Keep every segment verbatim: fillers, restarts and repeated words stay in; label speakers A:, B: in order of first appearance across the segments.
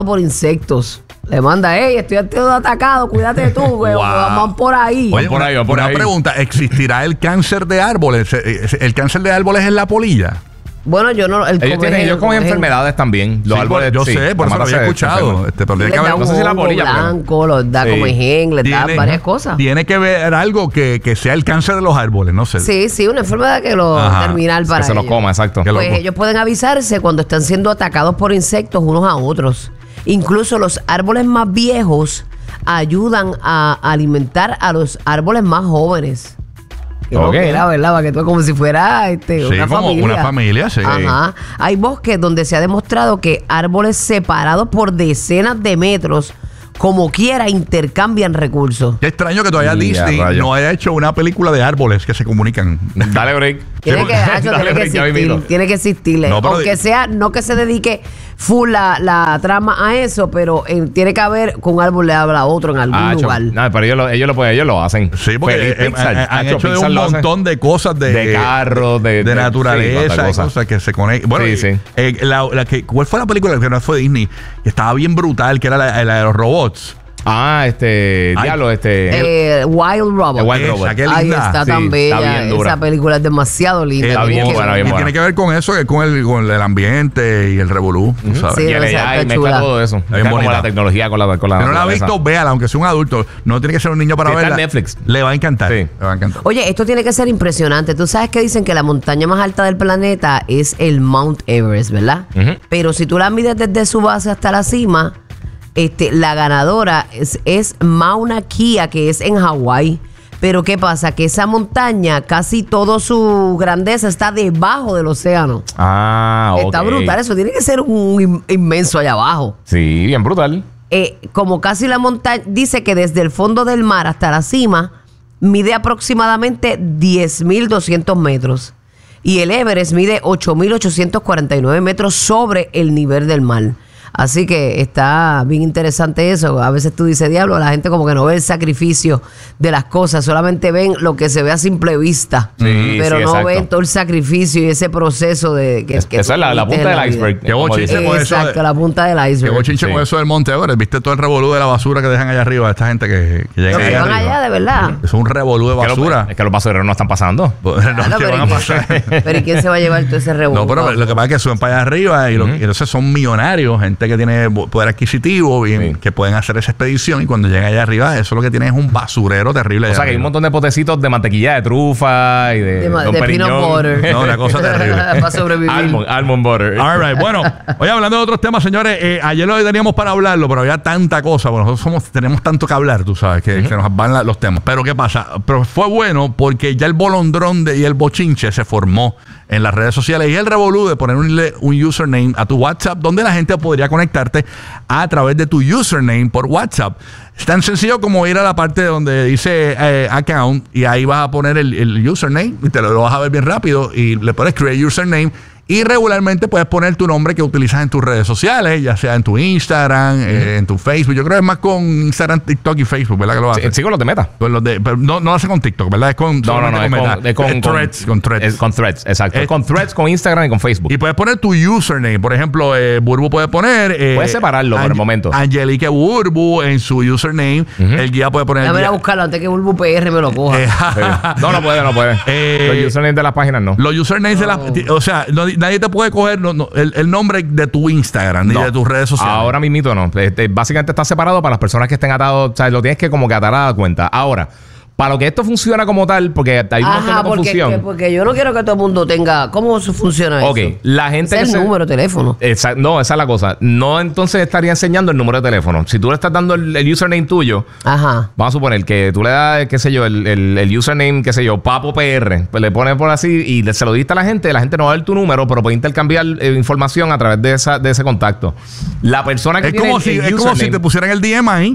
A: por insectos. Le manda, hey, estoy atacado, cuídate tú, güey.
B: Wow.
A: Vamos por ahí.
B: Oye,
C: por ahí,
B: una,
C: por
B: una
C: ahí.
B: pregunta, ¿existirá el cáncer de árboles? ¿El cáncer de árboles es la polilla?
A: Bueno, yo no. El
C: Ellos, tienen, ellos comen
A: cogen
C: enfermedades también. Los
B: Sí,
C: árboles,
B: yo
C: sí,
B: sé, por
C: la
B: eso lo
C: mata
B: había
C: se- se
B: escuchado.
C: enferma.
B: Este, pero tiene
A: Les
B: que
A: da
B: haber,
A: un
C: no sé si la
A: hongo
C: polilla, pero-
A: blanco, los da
C: Sí.
A: como enjen, les da
B: tiene-
A: varias cosas.
B: Tiene que ver algo que, que sea el cáncer de los árboles, no sé.
A: Sí, sí, una enfermedad que lo
B: Ajá.
A: terminal para
C: Que se los
A: ellos.
C: coma, exacto.
B: Que lo-
A: Pues
B: loco.
A: ellos pueden avisarse cuando están siendo atacados por insectos unos a otros. Incluso los árboles más viejos ayudan a alimentar a los árboles más jóvenes. Qué
C: Ok.
A: loquera, ¿verdad? Para que tú como si fuera este,
B: Sí,
A: una
B: como
A: familia.
B: una familia, sí.
A: Ajá. Hay bosques donde se ha demostrado que árboles separados por decenas de metros, como quiera, intercambian recursos.
B: Qué extraño que todavía
C: Y a
B: Disney
C: rayos.
B: no haya hecho una película de árboles que se comunican.
C: Dale break.
A: Tiene que, Hacho,
C: Dale
A: tiene que
C: break, ya
A: existir,
C: mismito.
A: tiene que existirle.
B: No, pero
A: Aunque
B: di-
A: sea, no que se dedique full la, la trama a eso, pero eh, tiene que haber que un árbol le habla a otro en algún
C: Ah, cho-
A: lugar.
C: no, pero ellos lo, ellos lo pueden, ellos lo hacen.
B: Sí, porque
C: Feliz
B: eh,
C: Pixar,
B: eh, han
C: Hacho,
B: hecho de
C: Pixar
B: un
C: lo hace.
B: montón de cosas de,
C: De carros, de-
B: de,
C: de- sí,
B: naturaleza
C: cuánta
B: y
C: cosa.
B: cosas que se conectan. Bueno,
C: Sí,
B: y,
C: sí.
B: eh, la, la que, ¿cuál fue la película que no fue Disney? Que estaba bien brutal, que era la, la de los robots.
C: Ah, este,
B: Ay.
C: diablo, este.
A: Eh, Wild Robot.
C: The Wild
B: Esa,
C: Robot.
B: qué
A: Ahí
B: linda.
A: está
C: Sí,
A: tan
C: está
A: bella.
C: bien dura.
A: Esa película es demasiado linda.
B: Eh,
C: Está
A: Tienes
C: bien
A: que
C: buena,
A: verla.
C: bien
B: y
C: buena.
B: tiene que ver con eso, que con el, con el ambiente y el revolú, tú sabes.
A: Sí,
C: Y
A: o
C: el
A: sea,
C: A I
A: está
C: mezcla
A: chula.
C: todo eso. Mezcla como
B: bonita.
C: la tecnología con la con la
B: Si no la ha
C: naturaleza.
B: visto, véala, aunque sea un adulto. No tiene que ser un niño para
C: Sí, está
B: verla.
C: en Netflix.
B: Le va a encantar.
C: Sí.
B: Le va a encantar.
A: Oye, esto tiene que ser impresionante. Tú sabes que dicen que la montaña más alta del planeta es el Mount Everest, ¿verdad?
C: Ujú.
A: Pero si tú la mides desde su base hasta la cima, este, la ganadora es, es Mauna Kea, que es en Hawái. Pero ¿qué pasa? Que esa montaña, casi toda su grandeza está debajo del océano.
C: Ah, ok.
A: Está brutal. Eso tiene que ser un in- inmenso allá abajo.
C: Sí, bien brutal.
A: Eh, como casi la montaña, dice que desde el fondo del mar hasta la cima mide aproximadamente diez mil doscientos metros. Y el Everest mide ocho mil ochocientos cuarenta y nueve metros sobre el nivel del mar. Así que está bien interesante eso. A veces tú dices, diablo, la gente como que no ve el sacrificio de las cosas, solamente ven lo que se ve a simple vista,
C: Sí,
A: pero
C: sí,
A: no
C: exacto.
A: ven todo el sacrificio y ese proceso de que,
C: Es-
A: que
C: esa
A: tú
C: es la, la
A: viviste
C: punta
A: en la
C: del
A: vida.
C: iceberg.
B: Qué
C: como
B: bochinche
C: dicen.
B: con eso de-
A: Exacto, la punta del
B: Qué
A: iceberg.
B: bochinche
C: Sí.
B: con eso del Monte Everest. ¿Viste todo el revolú de la basura que dejan allá arriba? Esta gente que, que llega
A: Los que
B: allá
A: van
B: arriba.
A: allá, de verdad.
B: Es un revolú de
C: Que lo-
B: basura.
C: Es que los basureros no están pasando.
B: No,
A: Claro,
B: ¿qué
A: pero,
B: van a
A: ¿y
B: pasar?
A: quién, pero ¿y quién se va a llevar todo ese revuelo?
B: No, pero lo que pasa es que suben para allá arriba y, lo- y entonces son millonarios, gente que tiene bo- poder adquisitivo y
C: Sí.
B: que pueden hacer esa expedición y cuando llegan allá arriba, eso lo que tienen es un basurero terrible.
C: O
B: allá
C: sea, que hay un
B: arriba.
C: montón de potecitos de mantequilla de trufa y de,
A: De, ma-
C: Don
A: de peanut
C: Periñón.
A: butter.
B: No, una cosa terrible.
A: Para sobrevivir.
C: Almond, almond butter.
B: All right, bueno, oye, hablando de otros temas, señores, eh, ayer lo teníamos para hablarlo, pero había tanta cosa, bueno, nosotros somos, tenemos tanto que hablar, tú sabes, que, que nos van la- los temas. Pero ¿qué pasa? Pero fue bueno porque ya el bolondrón de, y el bochinche se formó en las redes sociales y el revolú de poner un, un username a tu WhatsApp donde la gente podría conectarte a través de tu username por WhatsApp. Es tan sencillo como ir a la parte donde dice eh, account y ahí vas a poner el, el username y te lo, lo vas a ver bien rápido y le pones create username y regularmente puedes poner tu nombre que utilizas en tus redes sociales, ya sea en tu Instagram, eh, en tu Facebook. Yo creo que es más con Instagram, TikTok y Facebook, ¿verdad? Que lo
C: Sí,
B: hace.
C: sí, con los de Meta.
B: Con los de- pero no, no lo hace con TikTok, ¿verdad? Es con
C: No, no, no.
B: solamente
C: Es
B: Meta.
C: con, es con,
B: Es threads, con threads.
C: es con threads, exacto.
B: Es-
C: Es con threads, con Instagram y con Facebook.
B: Y puedes poner tu username. Por ejemplo, eh, Burbu puede poner. Eh,
C: Puedes separarlo por el momento.
B: Angelique Burbu en su username. El guía puede poner. el
A: Déjame ir a
B: guía-
A: buscarlo antes que Bulbu P R me lo coja.
B: Eh,
C: Sí. No, no puede, no puede.
B: Eh,
C: los usernames de las páginas no.
B: Los usernames de la. O sea, no- nadie te puede coger no, no, el, el nombre de tu Instagram ni
C: No.
B: de tus redes sociales.
C: Ahora mismito no. Este, básicamente está separado para las personas que estén atados. O sea, lo tienes que como que atar a la cuenta. Ahora, para lo que esto funciona como tal, porque hay un montón
A: Ajá,
C: de
A: porque,
C: confusión.
A: que- porque yo no quiero que todo el mundo tenga. ¿Cómo eso funciona
C: Ok,
A: eso?
C: la gente
A: Ese
C: que
A: es el
C: se-
A: número de teléfono.
C: Esa- no, esa es la cosa. No, entonces estaría enseñando el número de teléfono. Si tú le estás dando el, el username tuyo,
A: Ajá.
C: vamos a suponer que tú le das, qué sé yo, el, el- el username, qué sé yo, Papo P R, pues le pones por así y le- se lo diste a la gente, la gente no va a ver tu número, pero puede intercambiar eh, información a través de esa de ese contacto. La persona que
B: es
C: tiene
B: como,
C: el,
B: si,
C: el
B: es como si
C: username,
B: te pusieran el D M ahí.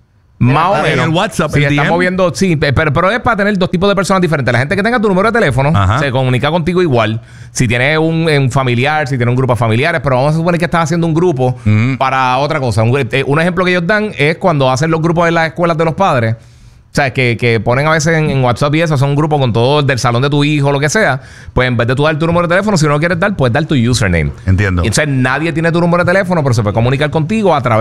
C: más o
B: en
C: menos.
B: el WhatsApp,
C: Sí,
B: el
C: está
B: D M.
C: moviendo, sí, pe- pero, pero es para tener dos tipos de personas diferentes. La gente que tenga tu número de teléfono
B: Ajá.
C: se comunica contigo igual. Si tienes un, un familiar, si tienes un grupo de familiares, pero vamos a suponer que estás haciendo un grupo
B: Mm.
C: para otra cosa. Un, eh, un ejemplo que ellos dan es cuando hacen los grupos en las escuelas de los padres. O sea, que, que ponen a veces en, en WhatsApp y eso, son un grupo con todo del salón de tu hijo o lo que sea. Pues en vez de tú dar tu número de teléfono, si no lo quieres dar, puedes dar tu username.
B: Entiendo.
C: Y entonces nadie tiene tu número de teléfono, pero se puede comunicar contigo a través